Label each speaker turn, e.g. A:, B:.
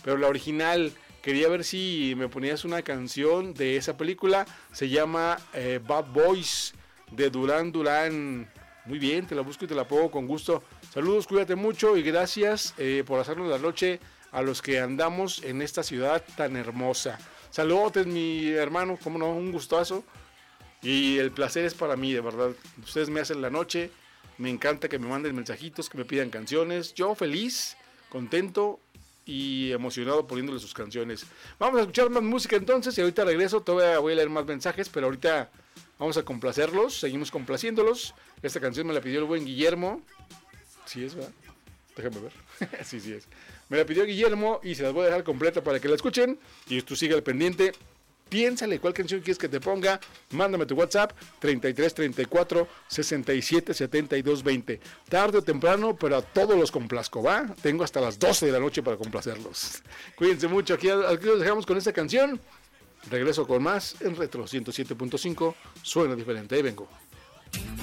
A: pero la original. Quería ver si me ponías una canción de esa película. Se llama Bad Boys de Duran Duran. Muy bien, te la busco y te la pongo con gusto. Saludos, cuídate mucho y gracias por hacernos la noche a los que andamos en esta ciudad tan hermosa. Saludos, mi hermano, como no, un gustazo. Y el placer es para mí, de verdad. Ustedes me hacen la noche. Me encanta que me manden mensajitos, que me pidan canciones. Yo feliz, contento y emocionado poniéndole sus canciones. Vamos a escuchar más música entonces y ahorita regreso. Todavía voy a leer más mensajes, pero ahorita vamos a complacerlos. Seguimos complaciéndolos. Esta canción me la pidió el buen Guillermo. Sí es, ¿verdad? Déjame ver. sí es. Me la pidió Guillermo y se las voy a dejar completa para que la escuchen. Y tú sigue al pendiente. Piénsale cuál canción quieres que te ponga. Mándame tu WhatsApp 33 34 67 72 20. Tarde o temprano, pero a todos los complazco, ¿va? Tengo hasta las 12 de la noche para complacerlos. Cuídense mucho. Aquí los dejamos con esta canción. Regreso con más en Retro 107.5. Suena diferente. Ahí vengo.